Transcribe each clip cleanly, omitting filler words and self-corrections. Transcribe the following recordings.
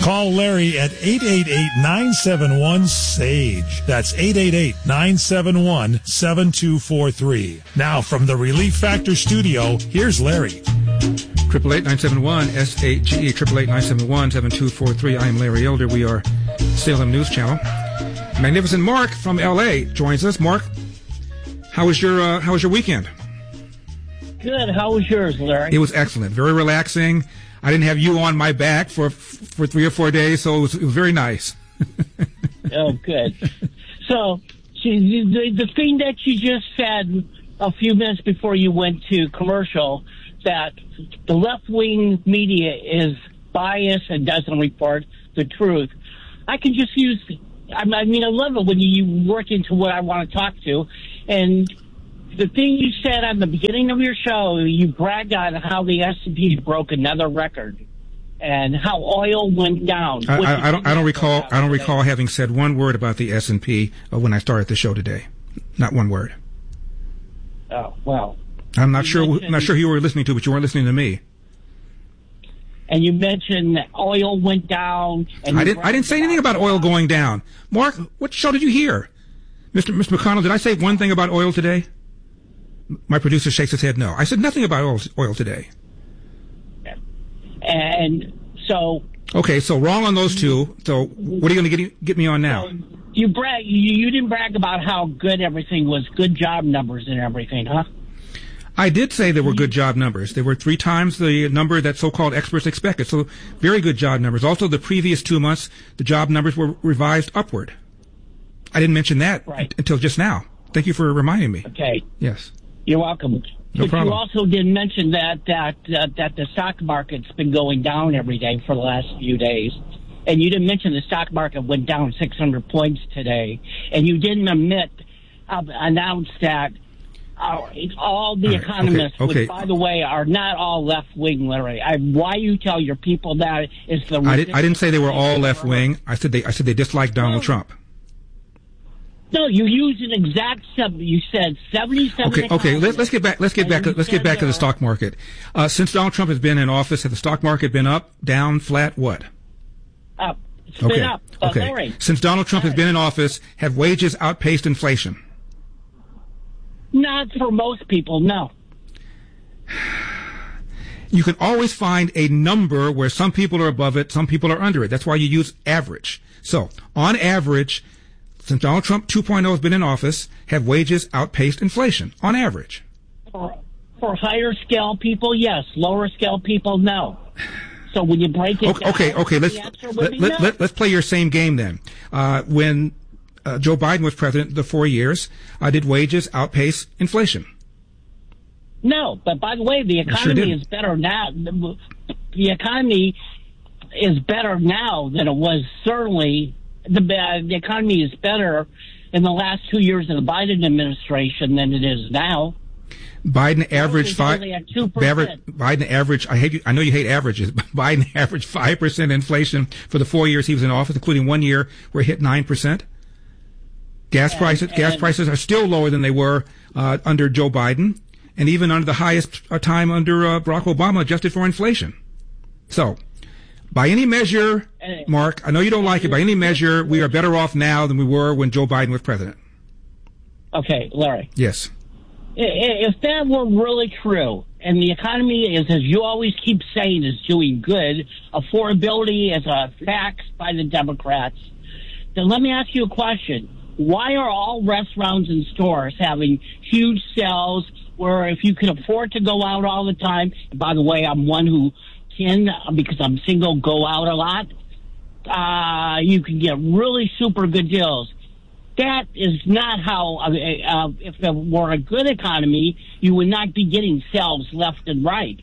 Call Larry at 888-971-SAGE. That's 888-971-7243. Now from the Relief Factor studio, here's Larry. 888-971-SAGE, 888-971-7243. I am Larry Elder. We are Salem News Channel. Magnificent Mark from L.A. joins us. Mark, how was your weekend? Good. How was yours, Larry? It was excellent. Very relaxing. I didn't have you on my back for 3 or 4 days, so it was very nice. Oh, good. So, the thing that you just said a few minutes before you went to commercial, that the left-wing media is biased and doesn't report the truth. I can just use, I love it when you work into what I want to talk to. And the thing you said on the beginning of your show, you bragged on how the S&P broke another record and how oil went down. I don't recall having said one word about the S&P when I started the show today. Not one word. Oh, well. I'm not sure who you were listening to, but you weren't listening to me. And you mentioned that oil went down. And I didn't say anything about oil going down. Mark, what show did you hear? Mr. McConnell, did I say one thing about oil today? My producer shakes his head no. I said nothing about oil today. And so... Okay, so wrong on those two. So what are you going to get me on now? You didn't brag about how good everything was, good job numbers and everything, huh? I did say there were good job numbers. They were 3 times the number that so-called experts expected. So very good job numbers. Also, the previous 2 months, the job numbers were revised upward. I didn't mention that until just now. Thank you for reminding me. Okay. Yes. You're welcome. No problem. You also didn't mention that the stock market's been going down every day for the last few days. And you didn't mention the stock market went down 600 points today. And you didn't announce that all the economists, which, by the way, are not all left-wing, Larry. Why you tell your people that is the... I didn't say they were all left-wing. I said they disliked Donald Trump. No, you used an exact you said 77. Okay. Let's get back to the stock market. Since Donald Trump has been in office, has the stock market been up, down, flat, what? Up. It's been up. Okay. Larry, since Donald Trump has been in office, have wages outpaced inflation? Not for most people, no. You can always find a number where some people are above it, some people are under it. That's why you use average. So, on average, since Donald Trump 2.0 has been in office, have wages outpaced inflation, on average? For higher scale people, yes. Lower scale people, no. So when you break it down, okay. Let's play your same game then. When Joe Biden was president, the 4 years, did wages outpace inflation? No, but by the way, the economy is better now. The economy is better now than it was certainly. The economy is better in the last 2 years of the Biden administration than it is now. Biden averaged 5. Biden averaged. I know you hate averages, but Biden averaged 5% inflation for the 4 years he was in office, including 1 year where it hit 9%. Gas prices are still lower than they were under Joe Biden, and even under the highest time under Barack Obama, adjusted for inflation. So, by any measure, Mark, I know you don't like it. By any measure, we are better off now than we were when Joe Biden was president. Okay, Larry. Yes. If that were really true, and the economy is, as you always keep saying, is doing good, affordability is a fact by the Democrats, then let me ask you a question. Why are all restaurants and stores having huge sales where if you can afford to go out all the time, and by the way, I'm one who can, because I'm single, go out a lot, you can get really super good deals. That is not how, if it were a good economy, you would not be getting sales left and right.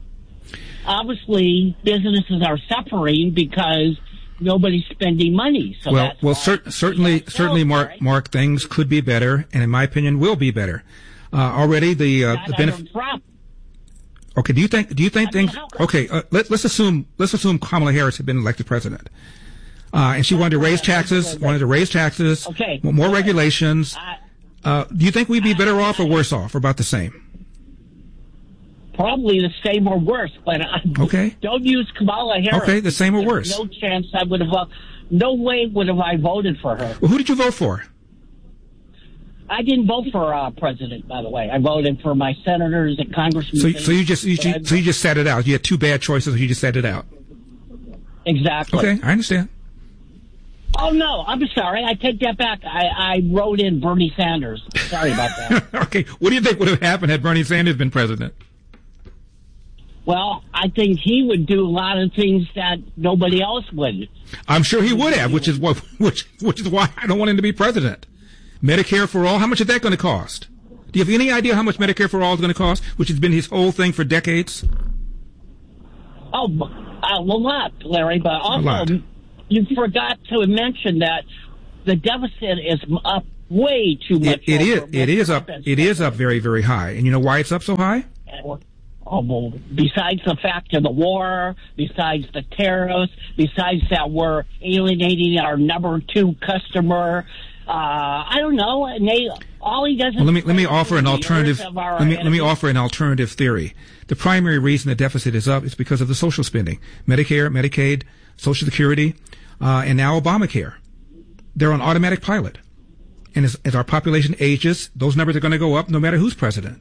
Obviously, businesses are suffering because nobody's spending money. So certainly, Mark, things could be better, and in my opinion, will be better. Already, the benefit. Okay. Do you think things? Okay. Let's assume Kamala Harris had been elected president, and she wanted to raise taxes. Okay. More regulations. Do you think we'd be better off or worse off, or about the same? Probably the same or worse, but Okay. Don't use Kamala Harris. Okay, the same or worse. No chance I would have, no way would have I voted for her. Well, who did you vote for? I didn't vote for president, by the way. I voted for my senators and congressmen. So you just sat it out. You had two bad choices, so you just sat it out. Exactly. Okay, I understand. Oh, no, I'm sorry. I take that back. I wrote in Bernie Sanders. Sorry about that. Okay, what do you think would have happened had Bernie Sanders been president? Well, I think he would do a lot of things that nobody else would. I'm sure he would have, which is why I don't want him to be president. Medicare for all, how much is that going to cost? Do you have any idea how much Medicare for all is going to cost, which has been his whole thing for decades? Oh, a lot, Larry, but also you forgot to mention that the deficit is up way too much. It is up. It is up very, very high. And you know why it's up so high? Oh, well, besides the fact of the war, besides the tariffs, besides that we're alienating our number 2 customer. I don't know. All he does is. Well, let me offer an alternative. Let me offer an alternative theory. The primary reason the deficit is up is because of the social spending: Medicare, Medicaid, Social Security, and now Obamacare. They're on automatic pilot, and as our population ages, those numbers are going to go up no matter who's president.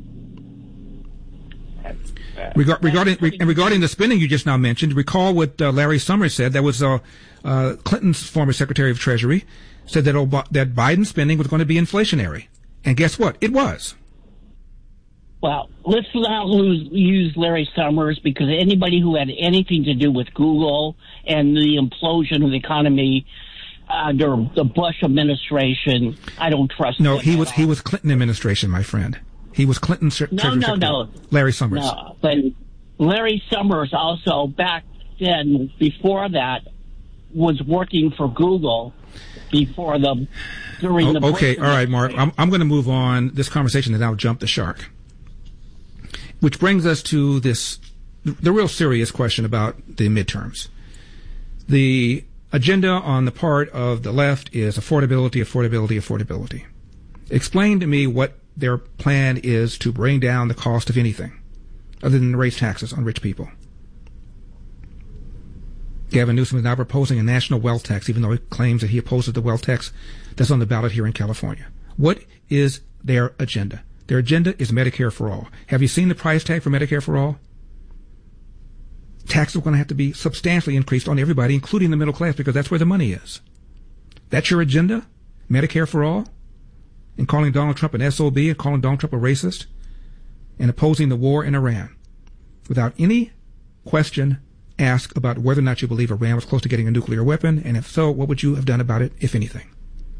Regarding the spending you just now mentioned, recall what Larry Summers said. That was Clinton's former Secretary of Treasury. Said that Biden's spending was going to be inflationary. And guess what? It was. Well, let's not use Larry Summers, because anybody who had anything to do with Google and the implosion of the economy under the Bush administration, I don't trust. No, he was Clinton administration, my friend. He was Clinton's Treasury Secretary. No. Larry Summers. No, but Larry Summers also back then, before that, was working for Google. During the okay, all right, Mark. I'm going to move on this conversation and now jump the shark, which brings us to the real serious question about the midterms. The agenda on the part of the left is affordability, affordability, affordability. Explain to me what their plan is to bring down the cost of anything other than raise taxes on rich people. Gavin Newsom is now proposing a national wealth tax, even though he claims that he opposes the wealth tax that's on the ballot here in California. What is their agenda? Their agenda is Medicare for all. Have you seen the price tag for Medicare for all? Taxes are going to have to be substantially increased on everybody, including the middle class, because that's where the money is. That's your agenda? Medicare for all? And calling Donald Trump an SOB and calling Donald Trump a racist? And opposing the war in Iran? Without any question ask about whether or not you believe Iran was close to getting a nuclear weapon, and if so, what would you have done about it, if anything?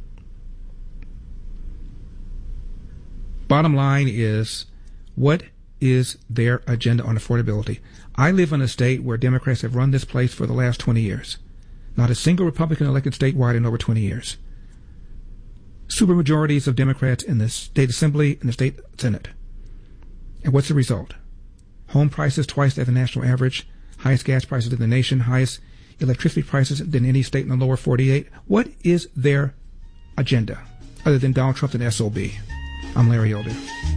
Bottom line is, what is their agenda on affordability? I live in a state where Democrats have run this place for the last 20 years. Not a single Republican elected statewide in over 20 years. Supermajorities of Democrats in the state assembly and the state senate. And what's the result? Home prices twice the national average, highest gas prices in the nation, highest electricity prices than any state in the lower 48. What is their agenda other than Donald Trump and SOB? I'm Larry Elder.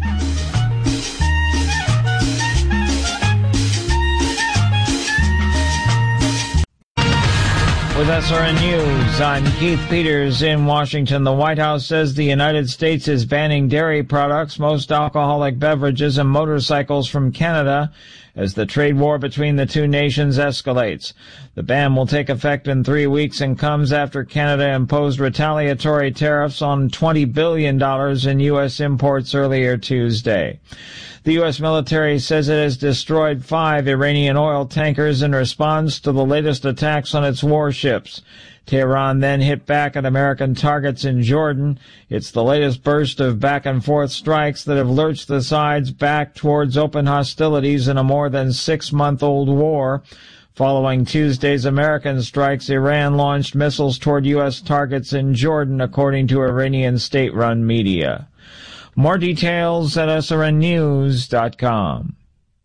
With SRN News, I'm Keith Peters in Washington. The White House says the United States is banning dairy products, most alcoholic beverages, and motorcycles from Canada as the trade war between the two nations escalates. The ban will take effect in 3 weeks and comes after Canada imposed retaliatory tariffs on $20 billion in U.S. imports earlier Tuesday. The U.S. military says it has destroyed 5 Iranian oil tankers in response to the latest attacks on its warships. Tehran then hit back at American targets in Jordan. It's the latest burst of back-and-forth strikes that have lurched the sides back towards open hostilities in a more than 6-month-old war. Following Tuesday's American strikes, Iran launched missiles toward U.S. targets in Jordan, according to Iranian state-run media. More details at srnnews.com.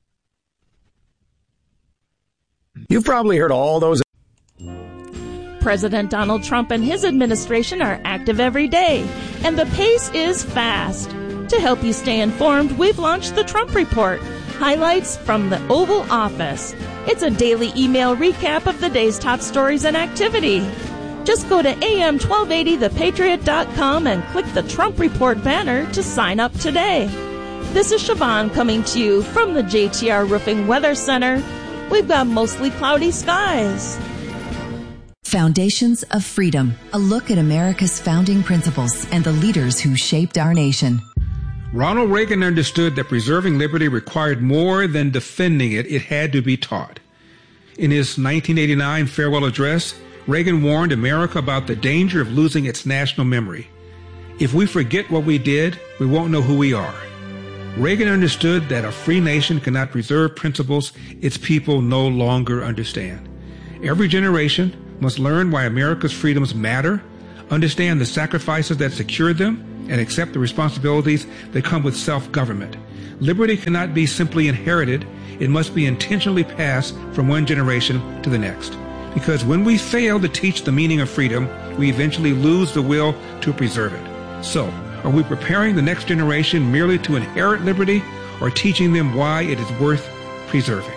You've probably heard all those. President Donald Trump and his administration are active every day, and the pace is fast. To help you stay informed, we've launched the Trump Report, Highlights from the Oval Office. It's a daily email recap of the day's top stories and activity. Just go to am1280thepatriot.com and click the Trump Report banner to sign up today. This is Siobhan coming to you from the JTR Roofing Weather Center. We've got mostly cloudy skies. Foundations of Freedom, a look at America's founding principles and the leaders who shaped our nation. Ronald Reagan understood that preserving liberty required more than defending it. It had to be taught. In his 1989 farewell address, Reagan warned America about the danger of losing its national memory. If we forget what we did, we won't know who we are. Reagan understood that a free nation cannot preserve principles its people no longer understand. Every generation must learn why America's freedoms matter, understand the sacrifices that secured them, and accept the responsibilities that come with self-government. Liberty cannot be simply inherited. It must be intentionally passed from one generation to the next. Because when we fail to teach the meaning of freedom, we eventually lose the will to preserve it. So, are we preparing the next generation merely to inherit liberty, or teaching them why it is worth preserving?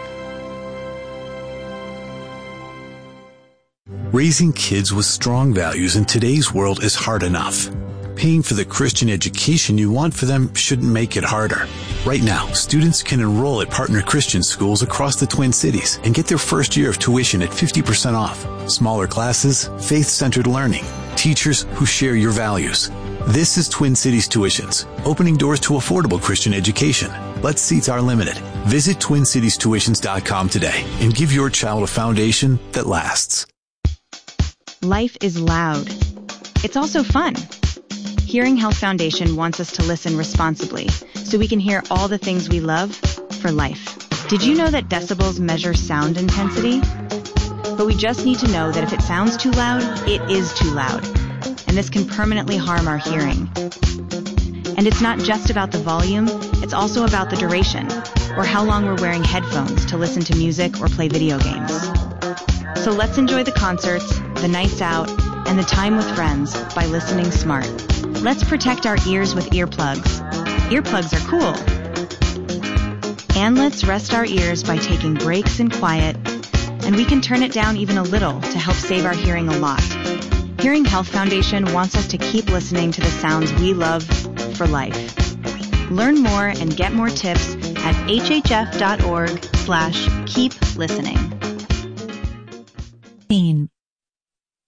Raising kids with strong values in today's world is hard enough. Paying for the Christian education you want for them shouldn't make it harder. Right now, students can enroll at partner Christian schools across the Twin Cities and get their first year of tuition at 50% off. Smaller classes, faith-centered learning, teachers who share your values. This is Twin Cities Tuitions, opening doors to affordable Christian education. But seats are limited. Visit TwinCitiesTuitions.com today and give your child a foundation that lasts. Life is loud. It's also fun. Hearing Health Foundation wants us to listen responsibly so we can hear all the things we love for life. Did you know that decibels measure sound intensity? But we just need to know that if it sounds too loud, it is too loud. And this can permanently harm our hearing. And it's not just about the volume, it's also about the duration, or how long we're wearing headphones to listen to music or play video games. So let's enjoy the concerts, the nights out, and the time with friends by listening smart. Let's protect our ears with earplugs. Earplugs are cool. And let's rest our ears by taking breaks in quiet, and we can turn it down even a little to help save our hearing a lot. Hearing Health Foundation wants us to keep listening to the sounds we love for life. Learn more and get more tips at hhf.org/keep listening.